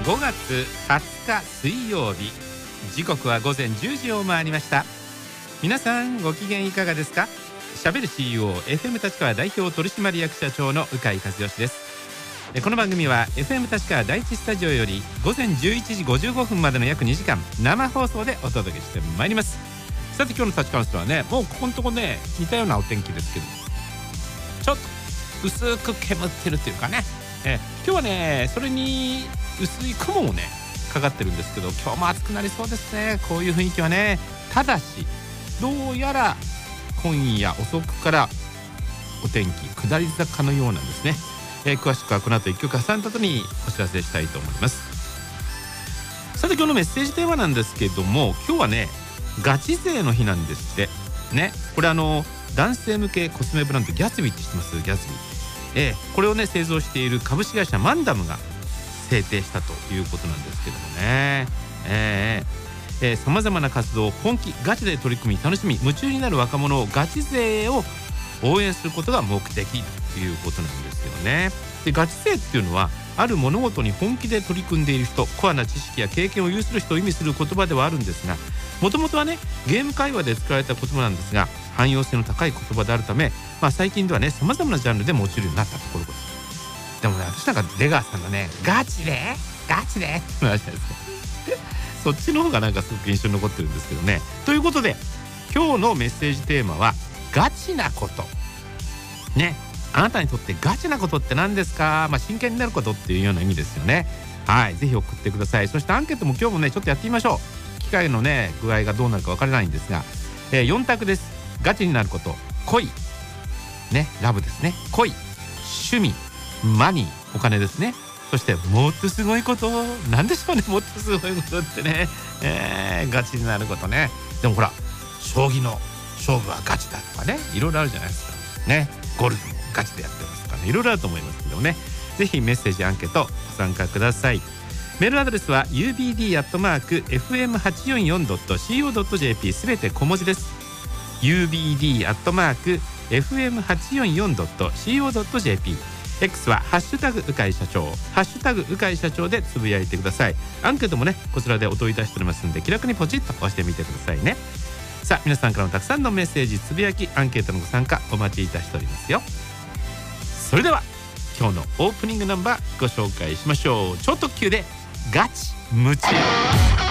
5月20日水曜日、時刻は午前10時を回りました。皆さんご機嫌いかがですか。しゃべる CEO FM 立川代表取締役社長の鵜飼和義です。この番組は FM 立川第一スタジオより午前11時55分までの約2時間生放送でお届けしてまいります。さて今日の立川の人はね、もうここのとこね似たようなお天気ですけど、ちょっと薄く煙ってるというかね、今日はねそれに薄い雲もねかかってるんですけど、今日も暑くなりそうですね。こういう雰囲気はね。ただしどうやら今夜遅くからお天気下り坂のようなんですね。詳しくはこの後1曲挟んだ後にお知らせしたいと思います。さて今日のメッセージテーマなんですけども、今日はねガチ勢の日なんですってね。これ男性向けコスメブランドギャツビーって知ってます？ギャツビー、これをね製造している株式会社マンダムが制定したということなんですけどもね。さまざまな活動を本気ガチで取り組み楽しみ夢中になる若者をガチ勢を応援することが目的ということなんですよね。でガチ勢っていうのはある物事に本気で取り組んでいる人、コアな知識や経験を有する人を意味する言葉ではあるんですが、もともとはねゲーム会話で使われた言葉なんですが、汎用性の高い言葉であるため、最近ではねさまざまなジャンルで用いるようになったところです。でもね、私なんか出川さんのねガチでって話じゃないですかそっちの方がなんかすごく印象に残ってるんですけどね。ということで今日のメッセージテーマはガチなことね。あなたにとってガチなことって何ですか。真剣になることっていうような意味ですよね。はい、ぜひ送ってください。そしてアンケートも今日もねちょっとやってみましょう。機械のね具合がどうなるか分からないんですが、4択です。ガチになること、恋ね、ラブですね、恋、趣味、マニー、お金ですね。そしてもっとすごいこと、なんでしょうね、もっとすごいことってね、ガチになることね。でもほら将棋の勝負はガチだとかね、いろいろあるじゃないですかね。ゴルフもガチでやってますとかね、いろいろあると思いますけどね。ぜひメッセージアンケートご参加ください。メールアドレスは ubd@fm844.co.jp すべて小文字です。ubd@fm844.co.jp。X はハッシュタグ鵜飼社長、ハッシュタグ鵜飼社長でつぶやいてください。アンケートもねこちらでお問い出しておりますので、気楽にポチッと押してみてくださいね。さあ皆さんからのたくさんのメッセージ、つぶやき、アンケートのご参加お待ちいたしておりますよ。それでは今日のオープニングナンバーご紹介しましょう。超特急でガチ夢中。